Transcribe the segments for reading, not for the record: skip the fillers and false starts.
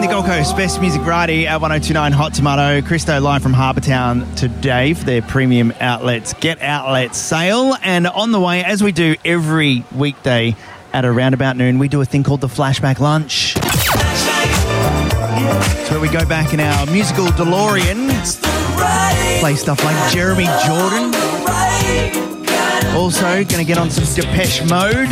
the Gold Coast Best Music Variety at 102.9 Hot Tomato. Christo live from Harbour Town today for their premium outlets Get Outlet sale. And on the way, as we do every weekday at around about noon, we do a thing called the Flashback Lunch. It's where we go back in our musical DeLorean, play stuff like Jeremy Jordan. Also, going to get on some Depeche Mode.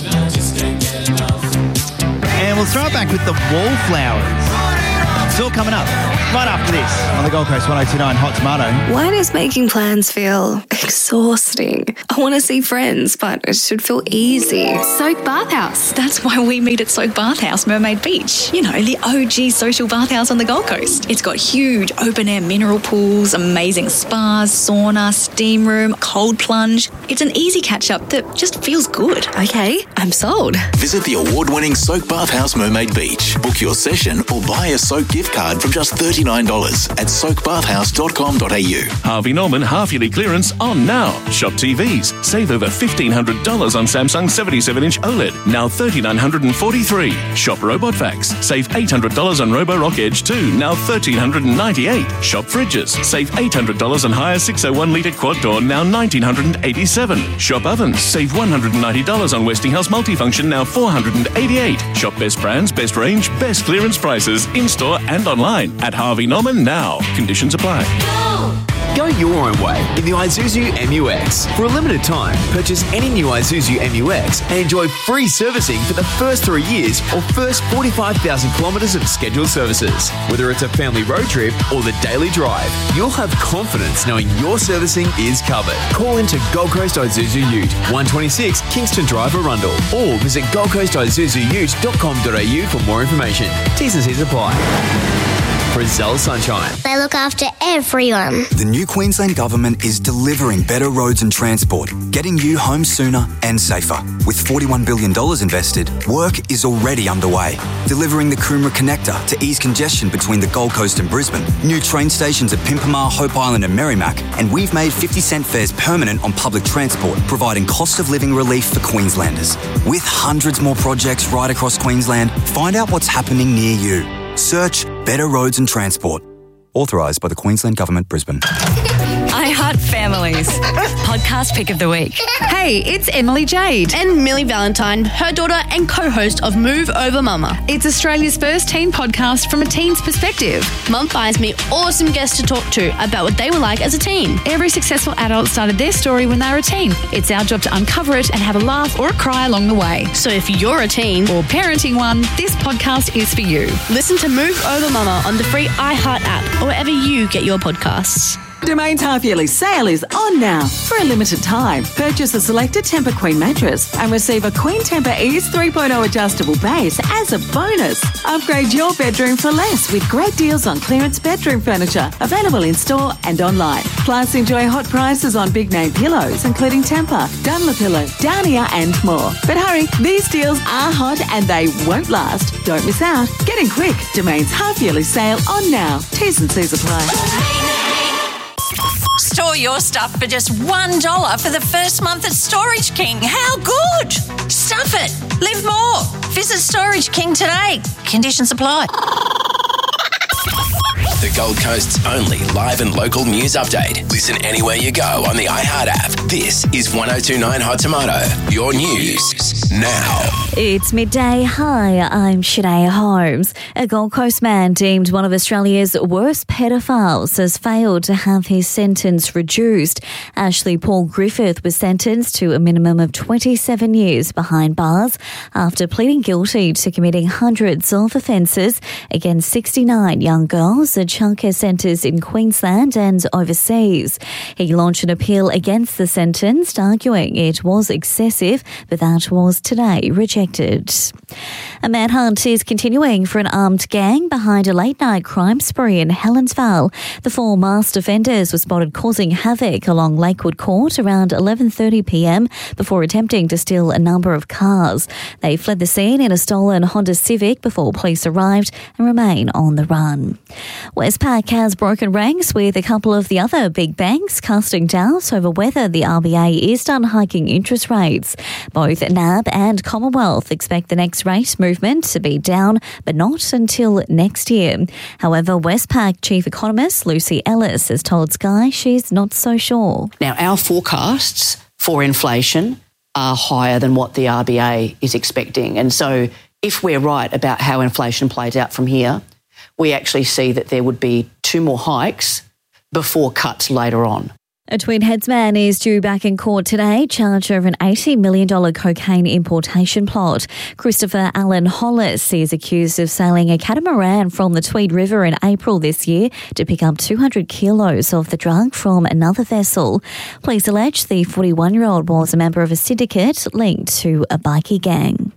And we'll throw it back with the Wallflowers. It's all coming up right after this on the Gold Coast 102.9 Hot Tomato. Why does making plans feel exhausting? I want to see friends, but it should feel easy. Soak Bathhouse. That's why we meet at Soak Bathhouse, Mermaid Beach. You know, the OG social bathhouse on the Gold Coast. It's got huge open-air mineral pools, amazing spas, sauna, steam room, cold plunge. It's an easy catch-up that just feels good. Okay, I'm sold. Visit the award-winning Soak Bathhouse Mermaid Beach. Book your session or buy a Soak gift card from just $39 at soakbathhouse.com.au. Harvey Norman half-yearly clearance on now. Shop TVs. Save over $1,500 on Samsung 77-inch OLED, now $3,943. Shop Robot Vacs. Save $800 on Roborock Edge 2, now $1,398. Shop Fridges. Save $800 on Haier 601-litre quad door, now $1,987. Shop Ovens. Save $190 on Westinghouse Multifunction, now $488. Shop Best Brands, Best Range, Best Clearance Prices in-store and online at Harvey Norman now. Conditions apply. Go your own way in the Isuzu MU-X. For a limited time, purchase any new Isuzu MU-X and enjoy free servicing for the first 3 years or first 45,000 kilometres of scheduled services. Whether it's a family road trip or the daily drive, you'll have confidence knowing your servicing is covered. Call into Gold Coast Isuzu Ute, 126 Kingston Drive, Arundel, or visit goldcoastisuzuute.com.au for more information. T's and C's apply. Brazil Sunshine. They look after everyone. The new Queensland Government is delivering better roads and transport, getting you home sooner and safer. With $41 billion invested, work is already underway. Delivering the Coomera Connector to ease congestion between the Gold Coast and Brisbane, new train stations at Pimpamar, Hope Island and Merrimack, and we've made 50-cent fares permanent on public transport, providing cost of living relief for Queenslanders. With hundreds more projects right across Queensland, find out what's happening near you. Search Better Roads and Transport. Authorised by the Queensland Government, Brisbane. I Heart Families. Podcast pick of the week. Hey, it's Emily Jade. And Millie Valentine, her daughter and co-host of Move Over Mama. It's Australia's first teen podcast from a teen's perspective. Mum finds me awesome guests to talk to about what they were like as a teen. Every successful adult started their story when they were a teen. It's our job to uncover it and have a laugh or a cry along the way. So if you're a teen or parenting one, this podcast is for you. Listen to Move Over Mama on the free iHeart app or wherever you get your podcasts. Domain's half-yearly sale is on now. For a limited time, purchase a selected Tempur Queen mattress and receive a Queen Tempur Ease 3.0 adjustable base as a bonus. Upgrade your bedroom for less with great deals on clearance bedroom furniture, available in-store and online. Plus, enjoy hot prices on big-name pillows, including Tempur, Dunlopillow, Downia and more. But hurry, these deals are hot and they won't last. Don't miss out. Get in quick. Domain's half-yearly sale on now. T's and C's apply. Store your stuff for just $1 for the first month at Storage King. How good? Stuff it. Live more. Visit Storage King today. Conditions apply. The Gold Coast's only live and local news update. Listen anywhere you go on the iHeart app. This is 102.9 Hot Tomato. Your news now. It's midday. Hi, I'm Shanae Holmes. A Gold Coast man deemed one of Australia's worst pedophiles has failed to have his sentence reduced. Ashley Paul Griffith was sentenced to a minimum of 27 years behind bars after pleading guilty to committing hundreds of offences against 69 young girls at childcare centres in Queensland and overseas. He launched an appeal against the sentence, arguing it was excessive, but that was today rejected. A manhunt is continuing for an armed gang behind a late-night crime spree in Helensvale. The 4 masked offenders were spotted causing havoc along Lakewood Court around 11:30 p.m. before attempting to steal a number of cars. They fled the scene in a stolen Honda Civic before police arrived and remain on the run. Westpac has broken ranks with a couple of the other big banks, casting doubt over whether the RBA is done hiking interest rates. Both NAB and Commonwealth Health expect the next rate movement to be down, but not until next year. However, Westpac Chief Economist Lucy Ellis has told Sky she's not so sure. Now, our forecasts for inflation are higher than what the RBA is expecting. And so if we're right about how inflation plays out from here, we actually see that there would be 2 more hikes before cuts later on. A Twin Heads man is due back in court today, charged over an $80 million cocaine importation plot. Christopher Allen Hollis is accused of sailing a catamaran from the Tweed River in April this year to pick up 200 kilos of the drug from another vessel. Police allege the 41-year-old was a member of a syndicate linked to a bikie gang.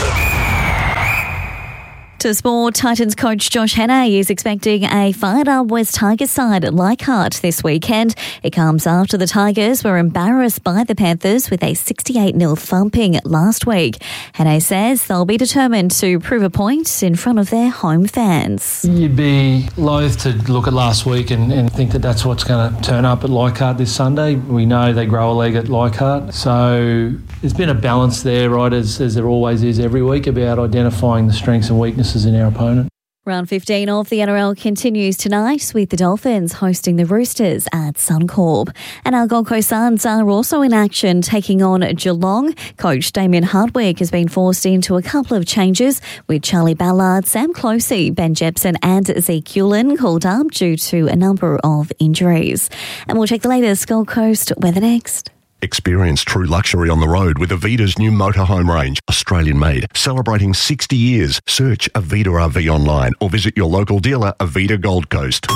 To sport, Titans coach Josh Hannay is expecting a fired-up West Tigers side at Leichhardt this weekend. It comes after the Tigers were embarrassed by the Panthers with a 68-0 thumping last week. Hannay says they'll be determined to prove a point in front of their home fans. You'd be loath to look at last week and think that that's what's going to turn up at Leichhardt this Sunday. We know they grow a leg at Leichhardt, so there's been a balance there, right, as there always is every week, about identifying the strengths and weaknesses in our opponent. Round 15 of the NRL continues tonight with the Dolphins hosting the Roosters at Suncorp. And our Gold Coast Suns are also in action taking on Geelong. Coach Damien Hardwick has been forced into a couple of changes with Charlie Ballard, Sam Closey, Ben Jepson and Zeke Ulen called up due to a number of injuries. And we'll check the latest Gold Coast weather next. Experience true luxury on the road with Avita's new motorhome range, Australian-made, celebrating 60 years. Search Avita RV online or visit your local dealer, Avita Gold Coast.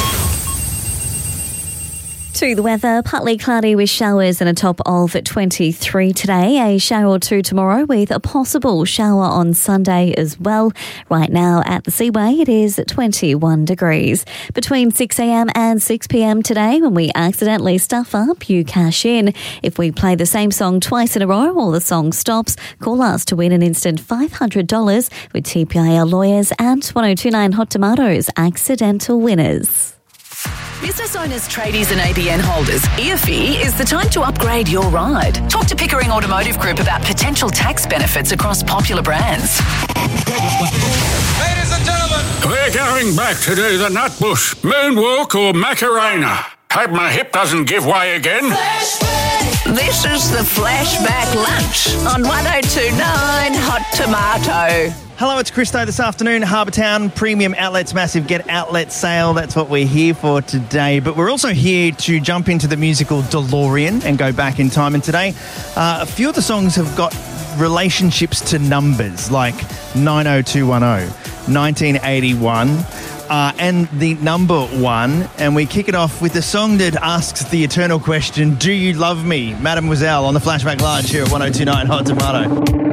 To the weather, partly cloudy with showers and a top of 23 today. A shower or two tomorrow with a possible shower on Sunday as well. Right now at the Seaway, it is 21 degrees. Between 6 a.m. and 6 p.m. today, when we accidentally stuff up, you cash in. If we play the same song twice in a row or the song stops, call us to win an instant $500 with TPIL Lawyers and 1029 Hot Tomatoes accidental winners. Business owners, tradies and ABN holders, EAFE is the time to upgrade your ride. Talk to Pickering Automotive Group about potential tax benefits across popular brands. Ladies and gentlemen, we're going back to do the Nutbush, Moonwalk or Macarena. Hope my hip doesn't give way again. This is the Flashback Lunch on 1029 Hot Tomato. Hello, it's Christo this afternoon. Harbour Town Premium Outlets Massive Get Outlet Sale. That's what we're here for today. But we're also here to jump into the musical DeLorean and go back in time. And today, a few of the songs have got relationships to numbers, like 90210, 1981, and the number 1. And we kick it off with a song that asks the eternal question, do you love me? Mademoiselle on the Flashback Large here at 1029 Hot Tomato.